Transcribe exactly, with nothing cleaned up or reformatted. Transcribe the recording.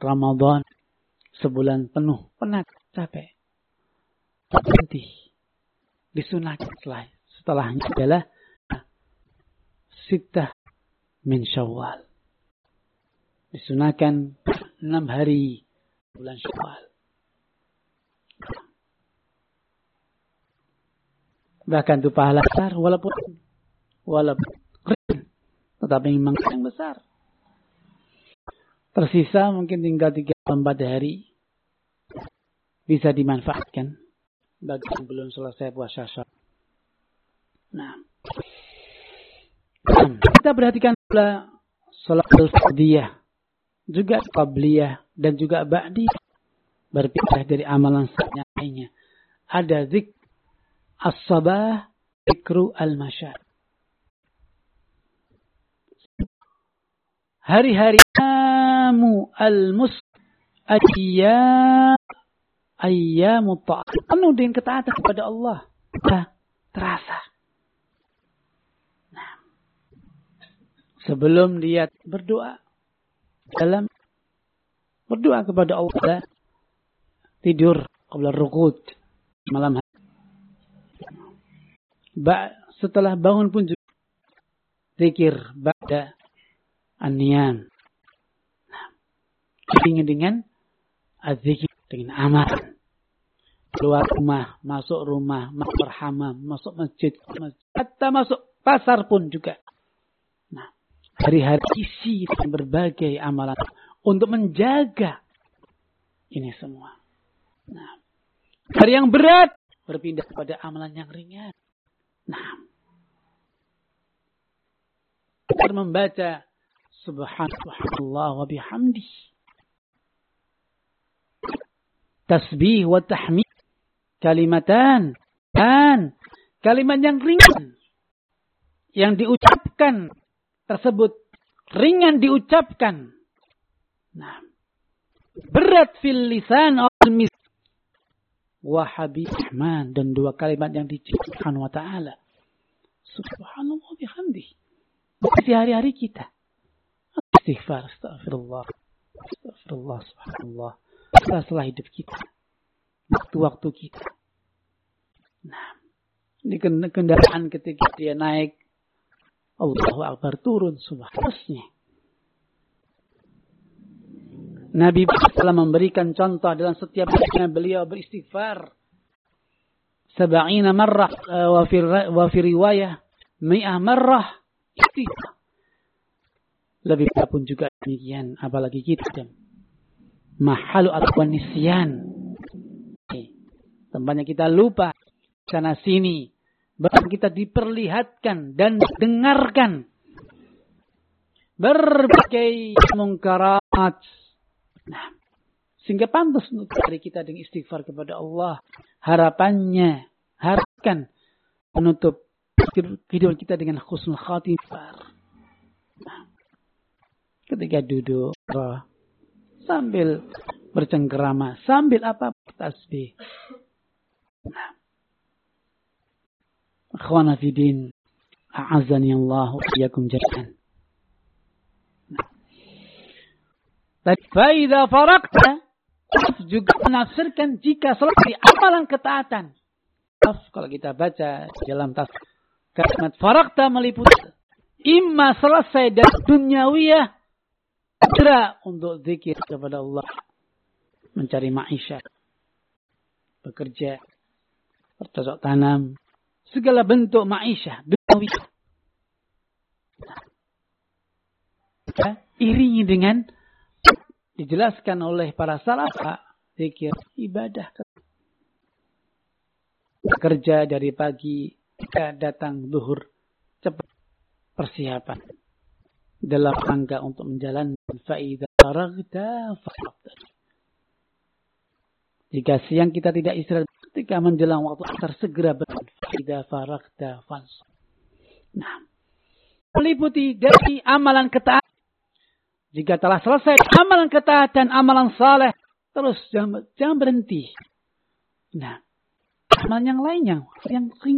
Ramadan sebulan penuh penat, capek, berhenti. Disunahkan setelah setelahnya adalah sittah min Syawal. Disunahkan enam hari bulan Syawal. Bahkan itu pahala besar walaupun walaupun kecil, tetapi memang yang besar. Tersisa mungkin tinggal tiga empat hari, bisa dimanfaatkan bagi yang belum selesai puasa Syawal. Nah, kita perhatikan pula salatul fardiyah, juga qabliyah dan juga ba'diyah, berpindah dari amalan lainnya. Ada zikr as-sabah, zikru al-masyar. Hari-hari kamu al-mus ayyam ayyamu ta'at, penuh dengan ketaatan kepada Allah. Nah, terasa. Nah, sebelum dia berdoa, dalam berdoa kepada Allah, tidur qabla ruqud malam hari. Ba, setelah bangun pun juga zikir ba'da an-niyam. Nah, dengan dengan az-zikir, dengan amalan. Keluar rumah, masuk rumah, masuk hamam, masuk masjid, masjid, hatta masuk pasar pun juga. Nah, hari-hari isi dengan berbagai amalan untuk menjaga ini semua. Nah, hari yang berat berpindah kepada amalan yang ringan. Nah, kita membaca subhanallah wa bihamdi, tasbih wa tahmid, kalimatan, dan kalimat yang ringan yang diucapkan tersebut ringan diucapkan. Nah, berat fil lisan al-mis wa habib rahman, dan dua kalimat yang diciptakan wa ta'ala. Subhanallah bihamdi. Di hari-hari kita istighfar, astagfirullah, astagfirullah, subhanallah, setelah hidup kita, waktu-waktu kita. Nah, di kendaraan ketika dia naik, Allahu Akbar, turun, subhanallah. Nabi telah memberikan contoh dalam setiap kali beliau beristighfar. Sab'ina marrah wa fi wa fi riwayah mi'ah marrah istighfar. Lebih pun juga demikian, apalagi kita. Mahalu atwan nisyan. Tempatnya kita lupa sana sini. Bahkan kita diperlihatkan dan dengarkan berbagai mungkarat. Nah, sehingga pantas untuk hari kita dengan istighfar kepada Allah. Harapannya, harapkan menutup kehidupan kita dengan husnul khatimah. Nah, ketika duduk sambil bercengkerama, sambil apa? Tasbih. Nah, akhwana fidin, a'azani Allah wa iyyakum jami'an. Fa'idha farakta juga menafsirkan jika selesai amalan ketaatan. Kalau kita baca dalam tas kalimat farakta meliputi imma selesai dari dunyawiyah, segera untuk zikir kepada Allah, mencari ma'isyah, bekerja, bercocok tanam, segala bentuk ma'isyah dunyawiyah. Ya, iringi dengan dijelaskan oleh para salaf, zikir, ibadah. Bekerja dari pagi hingga datang zuhur, cepat persiapan dalam rangka untuk menjalankan fa'idha faragta fa'abda. Jika siang kita tidak istirahat, ketika menjelang waktu asar segera berangkat, fa'idha faragta fansab. Nah, meliputi dari amalan ketaatan. Jika telah selesai amalan ketaatan, amalan saleh, terus jangan, jangan berhenti. Nah, amalan yang lainnya, yang